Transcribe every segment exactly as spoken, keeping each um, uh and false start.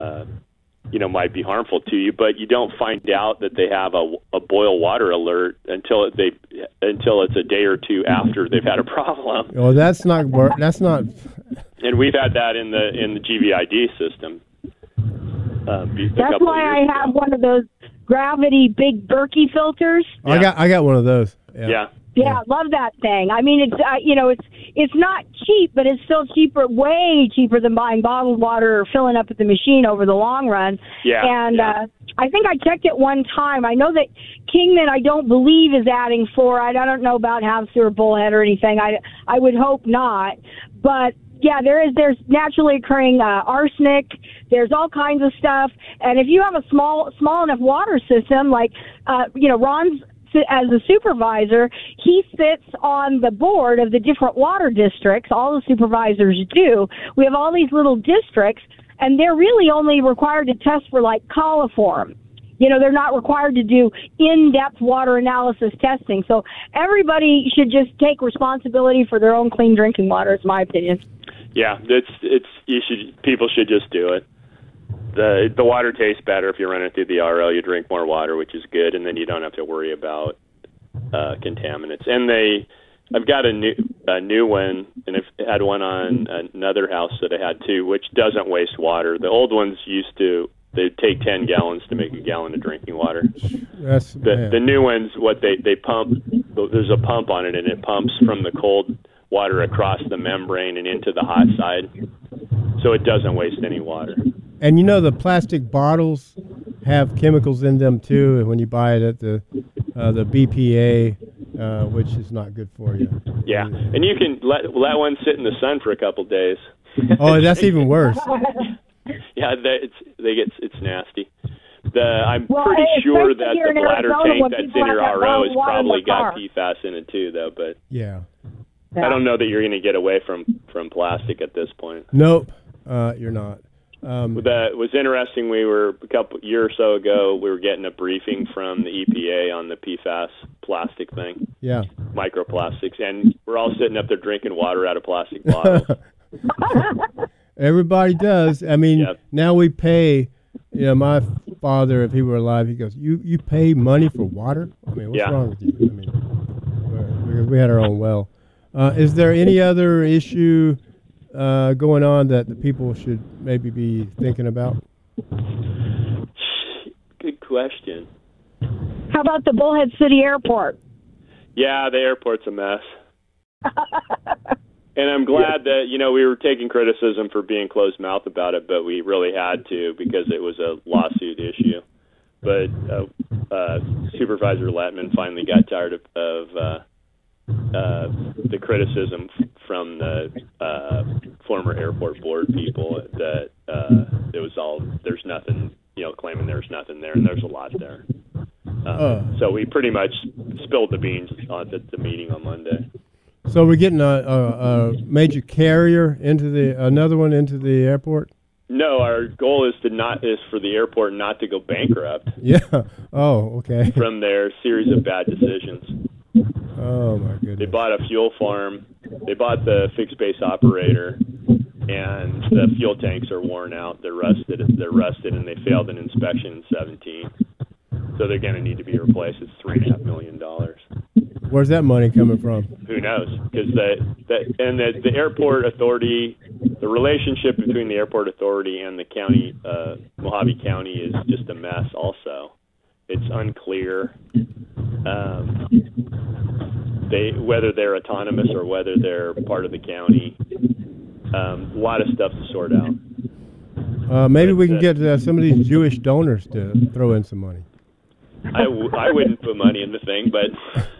uh, you know, might be harmful to you, but you don't find out that they have a, a boil water alert until they until it's a day or two after they've had a problem. Well, that's not work. That's not. And we've had that in the in the G V I D system. Uh, that's why I have ago. one of those gravity big Berkey filters. Yeah. I got I got one of those. Yeah. yeah. Yeah, love that thing. I mean, it's uh, you know, it's it's not cheap, but it's still cheaper, way cheaper than buying bottled water or filling up at the machine over the long run. Yeah. And yeah. Uh, I think I checked it one time. I know that Kingman, I don't believe, is adding fluoride. I don't know about Havasu or Bullhead or anything. I I would hope not. But yeah, there is there's naturally occurring uh, arsenic. There's all kinds of stuff. And if you have a small small enough water system, like uh, you know, Ron's. As a supervisor, he sits on the board of the different water districts. All the supervisors do. We have all these little districts, and they're really only required to test for, like, coliform. You know, they're not required to do in-depth water analysis testing. So everybody should just take responsibility for their own clean drinking water, is my opinion. Yeah, it's it's you should people should just do it. The the water tastes better if you run it through the R O. You drink more water, which is good, and then you don't have to worry about uh, contaminants. And they, I've got a new a new one, and I've had one on another house that I had too, which doesn't waste water. The old ones used to they'd take ten gallons to make a gallon of drinking water. That's, the the new ones, what they they pump, there's a pump on it, and it pumps from the cold water across the membrane and into the hot side, so it doesn't waste any water. And you know the plastic bottles have chemicals in them too, and when you buy it at the uh, the B P A, uh, which is not good for you. Yeah, and you can let let one sit in the sun for a couple days. Oh, that's even worse. Yeah, they, it's they get it's nasty. The I'm well, pretty sure that the bladder Arizona, tank that's in your R O has probably got P FAS in it too, though. But yeah, I don't know that you're going to get away from from plastic at this point. Nope, uh, you're not. Um, that was interesting. We were a couple year or so ago. We were getting a briefing from the E P A on the P FAS plastic thing. Yeah, microplastics, and we're all sitting up there drinking water out of plastic bottles. Everybody does. I mean, yep. Now we pay. You know, my father, if he were alive, he goes, "You you pay money for water? I mean, what's yeah. wrong with you?" I mean, we had our own well. Uh, is there any other issue uh, going on that the people should maybe be thinking about? Good question. How about the Bullhead City Airport? Yeah, the airport's a mess. And I'm glad that, you know, we were taking criticism for being closed-mouthed about it, but we really had to because it was a lawsuit issue. But uh, uh, Supervisor Letman finally got tired of, of uh, uh, the criticism f- from the uh, former airport board people that uh, it was all, there's nothing, you know, claiming there's nothing there, and there's a lot there. Um, uh. So we pretty much spilled the beans on the, the meeting on Monday. So we're getting a, a, a major carrier into the another one into the airport? No, our goal is to not is for the airport not to go bankrupt. Yeah. Oh, okay. From their series of bad decisions. Oh my goodness. They bought a fuel farm. They bought the fixed base operator, and the fuel tanks are worn out. They're rusted. They're rusted, and they failed an inspection in seventeen. So they're going to need to be replaced. It's three and a half million dollars. Where's that money coming from? Who knows? Because the, the and the, the airport authority, the relationship between the airport authority and the county, uh, Mojave County, is just a mess. Also, it's unclear um, they whether they're autonomous or whether they're part of the county. Um, a lot of stuff to sort out. Uh, maybe but, we can uh, get uh, some of these Jewish donors to throw in some money. I, w- I wouldn't put money in the thing, but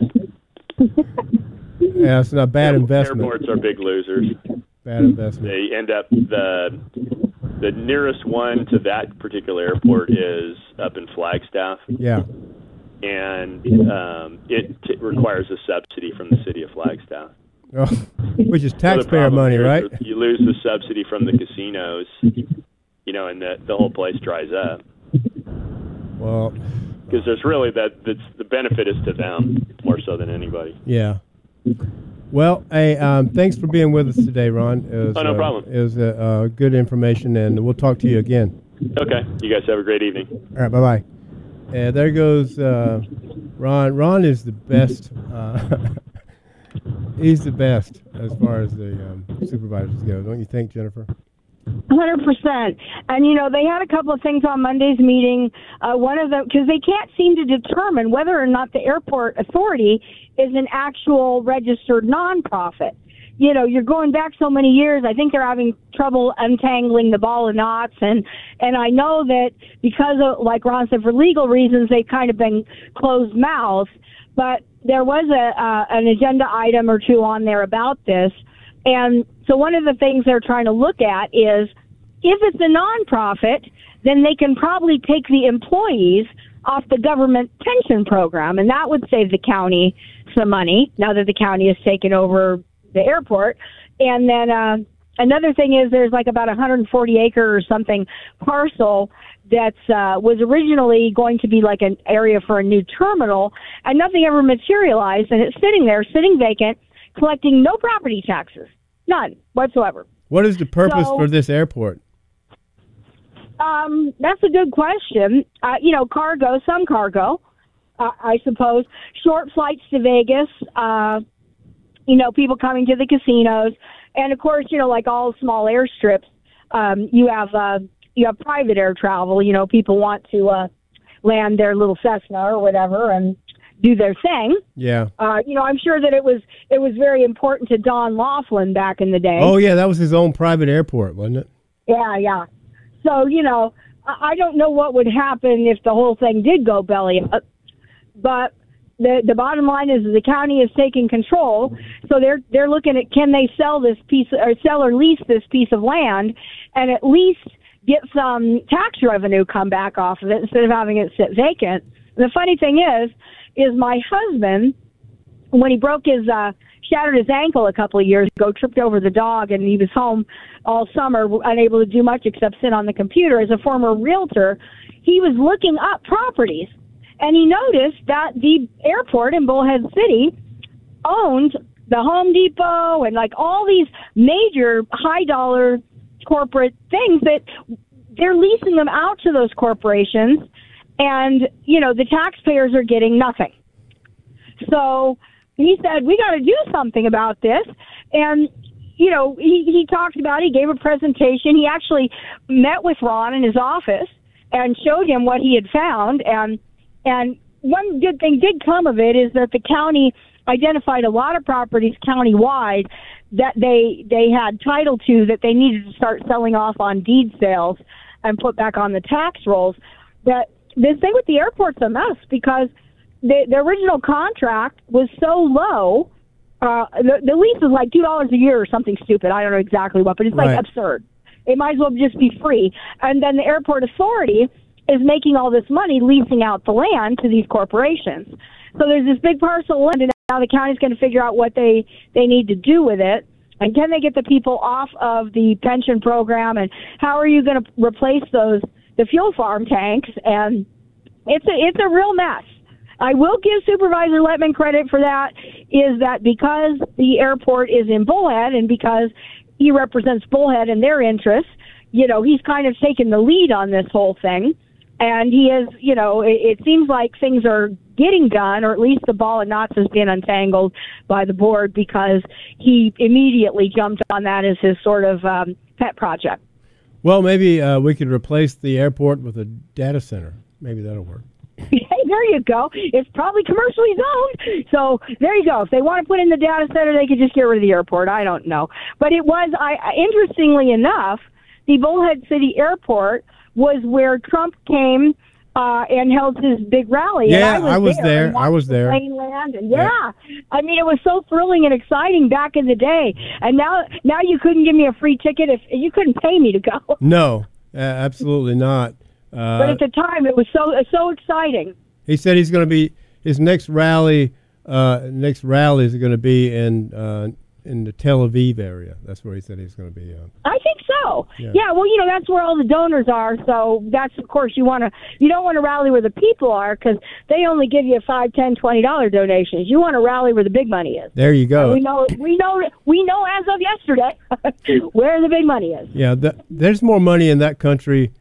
yeah, it's not a bad Air- investment. Airports are big losers. Bad investment. They end up the the nearest one to that particular airport is up in Flagstaff. Yeah, and um, it t- requires a subsidy from the city of Flagstaff. Oh, which is taxpayer so money, right? You lose the subsidy from the casinos, you know, and the the whole place dries up. Well. Because there's really that that's, the benefit is to them more so than anybody. Yeah. Well, hey, um, thanks for being with us today, Ron. It was, oh, no uh, problem. It was uh, uh, good information, and we'll talk to you again. Okay. You guys have a great evening. All right, bye-bye. And there goes uh, Ron. Ron is the best. Uh, he's the best as far as the um, supervisors go. Don't you think, Jennifer? one hundred percent. And, you know, they had a couple of things on Monday's meeting. Uh, one of them, because they can't seem to determine whether or not the airport authority is an actual registered nonprofit. You know, you're going back so many years. I think they're having trouble untangling the ball of knots. And, and I know that because of, like Ron said, for legal reasons, they've kind of been closed mouths. But there was a uh, an agenda item or two on there about this. And so one of the things they're trying to look at is if it's a nonprofit, then they can probably take the employees off the government pension program, and that would save the county some money now that the county has taken over the airport. And then uh, another thing is there's like about one hundred forty acre or something parcel that uh, was originally going to be like an area for a new terminal, and nothing ever materialized, and it's sitting there, sitting vacant, collecting no property taxes, none whatsoever. What is the purpose So- for this airport? Um, that's a good question. Uh, you know, cargo, some cargo, uh, I suppose. Short flights to Vegas, uh, you know, people coming to the casinos. And, of course, you know, like all small airstrips, um, you have uh, you have private air travel. You know, people want to uh, land their little Cessna or whatever and do their thing. Yeah. Uh, you know, I'm sure that it was it was very important to Don Laughlin back in the day. Oh, yeah, that was his own private airport, wasn't it? Yeah, yeah. So, you know, I I don't know what would happen if the whole thing did go belly up, but the the bottom line is the county is taking control. So they're they're looking at can they sell this piece or sell or lease this piece of land and at least get some tax revenue come back off of it instead of having it sit vacant. And the funny thing is, is my husband, when he broke his uh, shattered his ankle a couple of years ago, tripped over the dog, and he was home all summer, unable to do much except sit on the computer. As a former realtor, he was looking up properties, and he noticed that the airport in Bullhead City owned the Home Depot and like all these major high-dollar corporate things that they're leasing them out to those corporations, and, you know, the taxpayers are getting nothing. So he said, we got to do something about this. And, you know, he, he talked about it. He gave a presentation. He actually met with Ron in his office and showed him what he had found. And, and one good thing did come of it is that the county identified a lot of properties countywide that they, they had title to that they needed to start selling off on deed sales and put back on the tax rolls. But this thing with the airport's a mess because the, the original contract was so low. Uh, the, the lease is like two dollars a year or something stupid. I don't know exactly what, but it's like Right. absurd. It might as well just be free. And then the airport authority is making all this money leasing out the land to these corporations. So there's this big parcel of land, and now the county's going to figure out what they, they need to do with it. And can they get the people off of the pension program? And how are you going to replace those the fuel farm tanks? And it's a it's a real mess. I will give Supervisor Letman credit for that, is that because the airport is in Bullhead and because he represents Bullhead and their interests, you know, he's kind of taken the lead on this whole thing. And he is, you know, it, it seems like things are getting done, or at least the ball of knots has been untangled by the board because he immediately jumped on that as his sort of um, pet project. Well, maybe uh, we could replace the airport with a data center. Maybe that'll work. Hey, there you go. It's probably commercially zoned. So there you go. If they want to put in the data center, they could just get rid of the airport. I don't know. But it was, I interestingly enough, the Bullhead City Airport was where Trump came uh, and held his big rally. Yeah, and I was, I was there. there. and I was watched the there. plane land. And yeah. I mean, it was so thrilling and exciting back in the day. And now, now you couldn't give me a free ticket if you couldn't pay me to go. No, uh, absolutely not. Uh, But at the time, it was so so exciting. He said he's going to be his next rally. Uh, next rally is going to be in uh, in the Tel Aviv area. That's where he said he's going to be. Uh, I think so. Yeah. Yeah. Well, you know, that's where all the donors are. So that's, of course, you want to you don't want to rally where the people are because they only give you five, ten, twenty dollar donations. You want to rally where the big money is. there you go. We know we know we know as of yesterday where the big money is. Yeah, th- there's more money in that country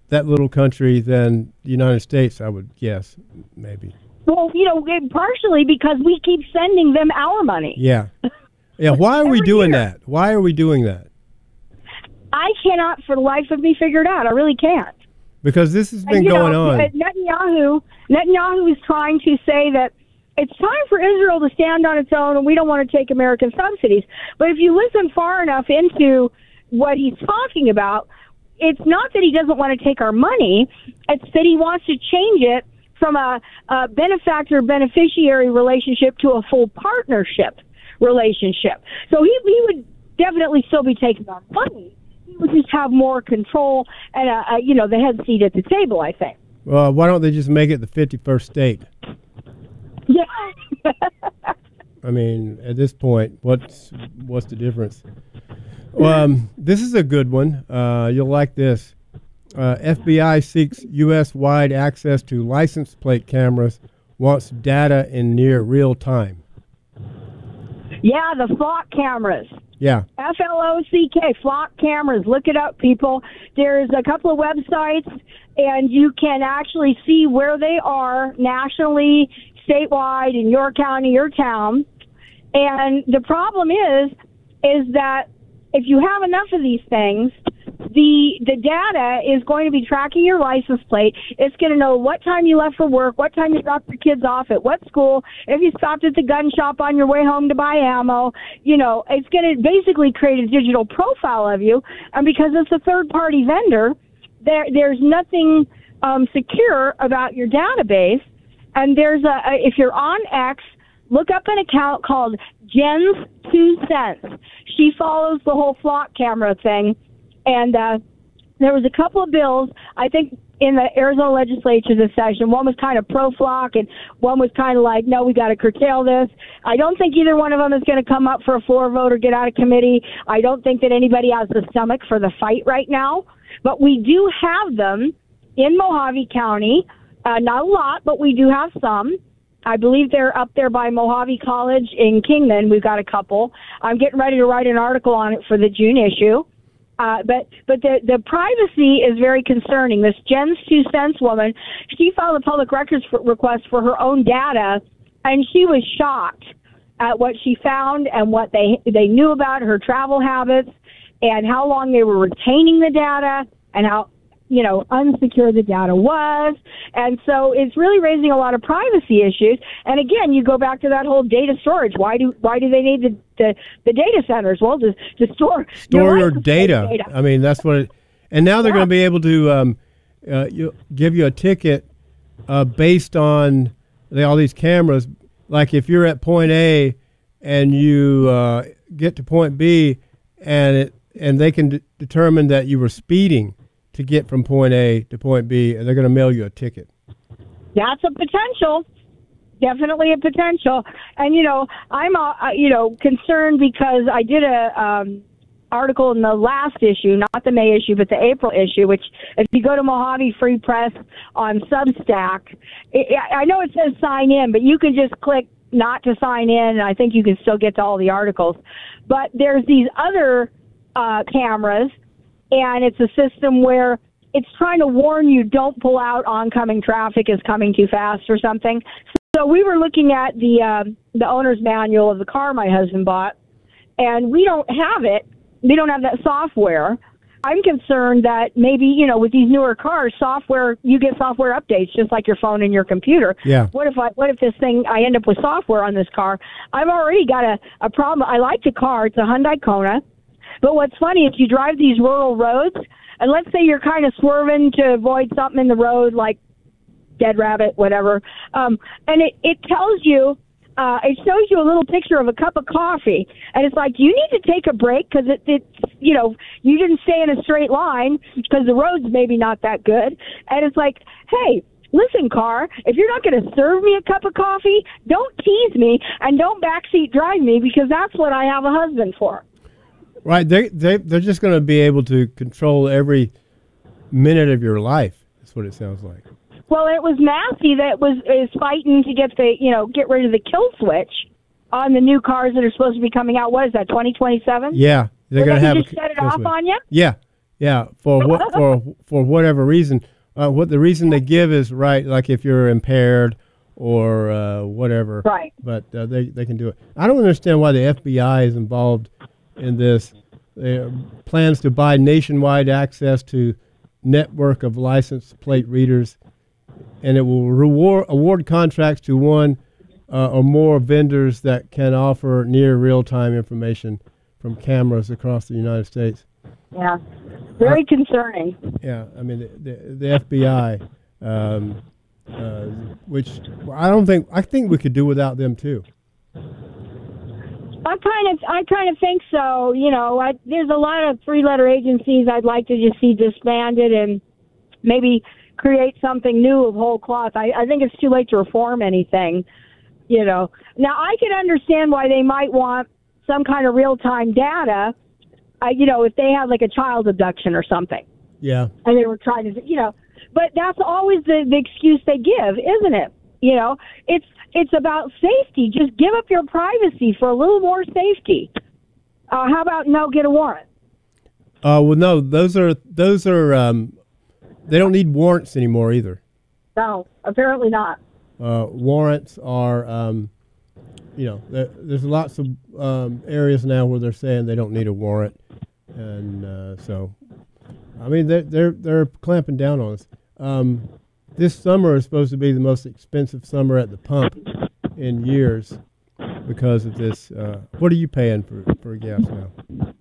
that little country than the United States, I would guess, maybe. Well, you know, partially because we keep sending them our money. Yeah. Yeah, why are we doing year. that? Why are we doing that? I cannot for the life of me figure it out. I really can't. Because this has been and, going know, on. Netanyahu, Netanyahu is trying to say that it's time for Israel to stand on its own and we don't want to take American subsidies. But if you listen far enough into what he's talking about, it's not that he doesn't want to take our money. It's that he wants to change it from a, a benefactor-beneficiary relationship to a full partnership relationship. So he, he would definitely still be taking our money. He would just have more control and, a, a, you know, the head seat at the table, I think. Well, why don't they just make it the fifty-first state? Yeah. I mean, at this point, what's what's the difference? Well, um, this is a good one. Uh, you'll like this. Uh, F B I seeks U S-wide access to license plate cameras, wants data in near real time. Yeah, the flock cameras. Yeah. F L O C K, flock cameras. Look it up, people. There's a couple of websites, and you can actually see where they are nationally, statewide, in your county, your town. And the problem is, is that if you have enough of these things, the the data is going to be tracking your license plate. It's going to know what time you left for work, what time you dropped your kids off at what school, if you stopped at the gun shop on your way home to buy ammo. You know, it's going to basically create a digital profile of you. And because it's a third-party vendor, there there's nothing um, secure about your database. And there's a, a if you're on X, look up an account called Jen's Two Cents. She follows the whole flock camera thing. And uh, there was a couple of bills, I think, in the Arizona legislature this session. One was kind of pro-flock, and one was kind of like, no, we got to curtail this. I don't think either one of them is going to come up for a floor vote or get out of committee. I don't think that anybody has the stomach for the fight right now. But we do have them in Mojave County. Uh, not a lot, but we do have some. I believe they're up there by Mojave College in Kingman. We've got a couple. I'm getting ready to write an article on it for the June issue. Uh, but but the, the privacy is very concerning. This Jen's Two Cents woman, she filed a public records for, request for her own data, and she was shocked at what she found and what they they knew about her travel habits and how long they were retaining the data and how, you know, unsecure the data was. And so it's really raising a lot of privacy issues. And again, you go back to that whole data storage. Why do why do they need the the, the data centers? Well, to, to store store your, your data. data. I mean, that's what it. And now they're yeah. going to be able to um, uh, you, give you a ticket uh, based on the, all these cameras. Like if you're at point A and you uh, get to point B, and it and they can d- determine that you were speeding to get from point A to point B, and they're going to mail you a ticket. That's a potential. Definitely a potential. And, you know, I'm, uh, you know, concerned because I did a um, article in the last issue, not the May issue, but the April issue, which if you go to Mojave Free Press on Substack, it, I know it says sign in, but you can just click not to sign in, and I think you can still get to all the articles. But there's these other uh, cameras, and it's a system where it's trying to warn you, don't pull out, oncoming traffic is coming too fast or something. So we were looking at the um, the owner's manual of the car my husband bought, and we don't have it. We don't have that software. I'm concerned that maybe, you know, with these newer cars, software, you get software updates just like your phone and your computer. Yeah. What if I, what if this thing, I end up with software on this car? I've already got a, a problem. I like the car. It's a Hyundai Kona. But what's funny, if you drive these rural roads, and let's say you're kind of swerving to avoid something in the road, like dead rabbit, whatever, um, and it, it tells you, uh, it shows you a little picture of a cup of coffee, and it's like, you need to take a break because it, it, you know, you didn't stay in a straight line because the road's maybe not that good, and it's like, hey, listen, car, if you're not going to serve me a cup of coffee, don't tease me and don't backseat drive me because that's what I have a husband for. Right, they they they're just going to be able to control every minute of your life. That's what it sounds like. Well, it was Massey that was is fighting to get the you know get rid of the kill switch on the new cars that are supposed to be coming out. What is that, twenty twenty-seven? Yeah, they're going to have. Just a set it kill off switch. on you. Yeah, Yeah, for what for for whatever reason. Uh, what the reason they give is right, like if you're impaired or uh, whatever. Right. But uh, they they can do it. I don't understand why the F B I is involved in this. They plans to buy nationwide access to network of license plate readers, and it will reward award contracts to one uh, or more vendors that can offer near real-time information from cameras across the United States. Yeah, very uh, concerning. Yeah, I mean the the, the F B I, um, uh, which I don't think I think we could do without them too. I kind of, I kind of think so. You know, I, there's a lot of three-letter agencies I'd like to just see disbanded and maybe create something new of whole cloth. I, I think it's too late to reform anything. You know, now I can understand why they might want some kind of real-time data. Uh, you know, if they had like a child abduction or something. Yeah. And they were trying to, you know, but that's always the, the excuse they give, isn't it? You know, it's it's about safety. Just give up your privacy for a little more safety. Uh, how about no, get a warrant? Uh, well, no, those are those are um, they don't need warrants anymore either. No, apparently not. Uh, warrants are, um, you know, there, there's lots of um, areas now where they're saying they don't need a warrant, and uh, so, I mean, they're they're they're clamping down on us. Um, This summer is supposed to be the most expensive summer at the pump in years because of this. Uh, what are you paying for, for gas now?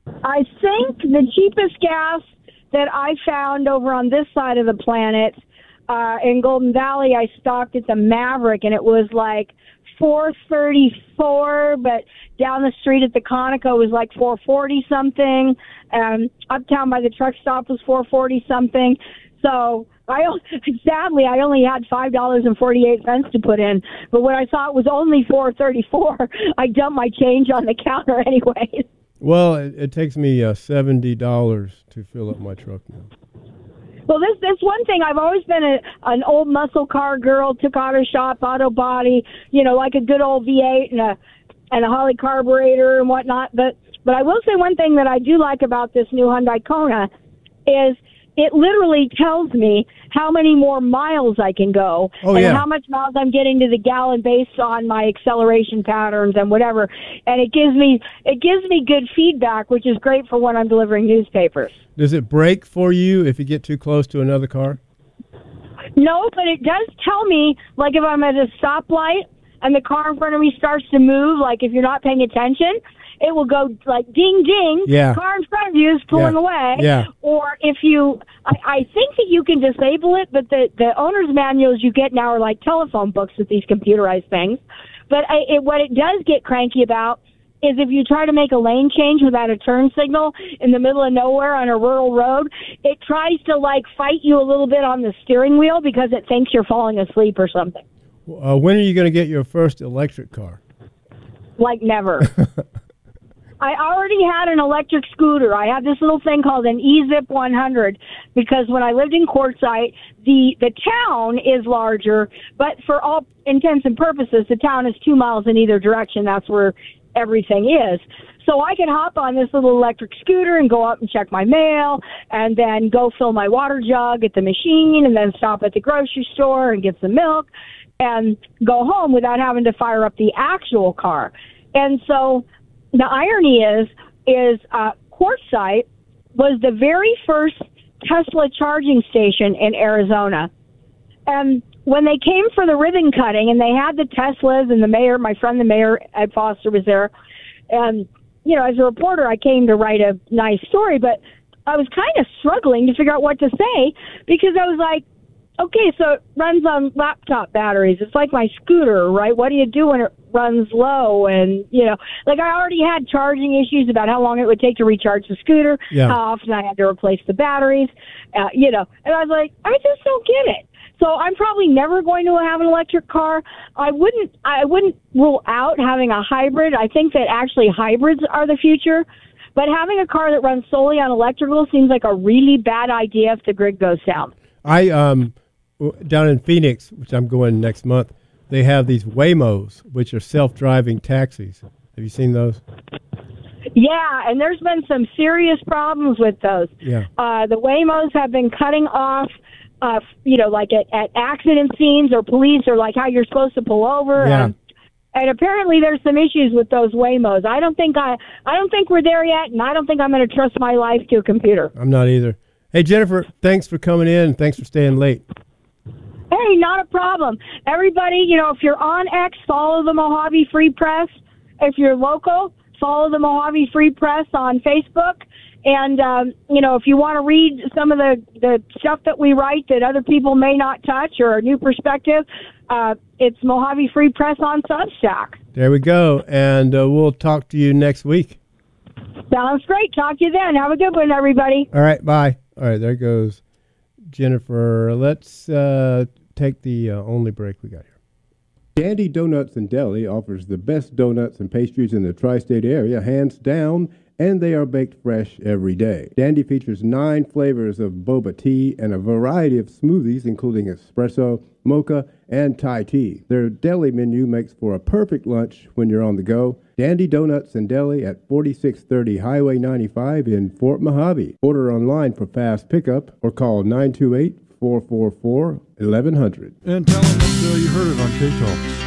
I think the cheapest gas that I found over on this side of the planet uh, in Golden Valley, I stocked at the Maverick, and it was like four thirty-four, but down the street at the Conoco was like four forty something. Um, uptown by the truck stop was four forty something. So I sadly I only had five dollars and forty eight cents to put in, but when I saw it was only four thirty four, I dumped my change on the counter anyways. Well, it, it takes me uh, seventy dollars to fill up my truck now. Well, this this one thing, I've always been a, an old muscle car girl. Took auto shop, auto body, you know, like a good old V eight and a and a Holley carburetor and whatnot. But but I will say one thing that I do like about this new Hyundai Kona is it literally tells me how many more miles I can go oh, and yeah. how much miles I'm getting to the gallon based on my acceleration patterns and whatever. And it gives me it gives me good feedback, which is great for when I'm delivering newspapers. Does it brake for you if you get too close to another car? No, but it does tell me, like if I'm at a stoplight and the car in front of me starts to move, like if you're not paying attention, it will go like ding, ding, yeah. car in front of you is pulling yeah. away. Yeah. Or if you, I, I think that you can disable it, but the, the owner's manuals you get now are like telephone books with these computerized things. But I, it, what it does get cranky about is if you try to make a lane change without a turn signal in the middle of nowhere on a rural road, it tries to like fight you a little bit on the steering wheel because it thinks you're falling asleep or something. Uh, when are you going to get your first electric car? Like never. I already had an electric scooter. I had this little thing called an E-Zip one hundred because when I lived in Quartzsite, the, the town is larger, but for all intents and purposes, the town is two miles in either direction. That's where everything is. So I could hop on this little electric scooter and go up and check my mail and then go fill my water jug at the machine and then stop at the grocery store and get some milk and go home without having to fire up the actual car. And so the irony is, is uh, Quartzsite was the very first Tesla charging station in Arizona. And when they came for the ribbon cutting and they had the Teslas and the mayor, my friend the mayor, Ed Foster, was there. And, you know, as a reporter, I came to write a nice story, but I was kind of struggling to figure out what to say because I was like, okay, so it runs on laptop batteries. It's like my scooter, right? What do you do when it runs low? And, you know, like I already had charging issues about how long it would take to recharge the scooter, yeah. how often I had to replace the batteries, uh, you know. And I was like, I just don't get it. So I'm probably never going to have an electric car. I wouldn't I wouldn't rule out having a hybrid. I think that actually hybrids are the future. But having a car that runs solely on electrical seems like a really bad idea if the grid goes down. I um down in Phoenix, which I'm going next month, they have these Waymos, which are self-driving taxis. Have you seen those? Yeah, and there's been some serious problems with those. Yeah. Uh, the Waymos have been cutting off, uh, you know, like at, at accident scenes or police or like how you're supposed to pull over. Yeah. And, and apparently there's some issues with those Waymos. I don't think I, I don't think we're there yet, and I don't think I'm going to trust my life to a computer. I'm not either. Hey, Jennifer, thanks for coming in. Thanks for staying late. Hey, not a problem. Everybody, you know, if you're on X, follow the Mojave Free Press. If you're local, follow the Mojave Free Press on Facebook. And, um, you know, if you want to read some of the, the stuff that we write that other people may not touch or a new perspective, uh, it's Mojave Free Press on Substack. There we go. And uh, we'll talk to you next week. Sounds great. Talk to you then. Have a good one, everybody. All right. Bye. All right. There goes Jennifer. Let's uh, take the uh, only break we got here. Dandy Donuts and Deli offers the best donuts and pastries in the tri-state area, hands down, and they are baked fresh every day. Dandy features nine flavors of boba tea and a variety of smoothies, including espresso, mocha, and Thai tea. Their deli menu makes for a perfect lunch when you're on the go. Dandy Donuts and Deli at forty-six thirty Highway ninety-five in Fort Mojave. Order online for fast pickup or call nine two eight, four four four, eleven hundred. And tell them that uh, you heard it on K-Talks.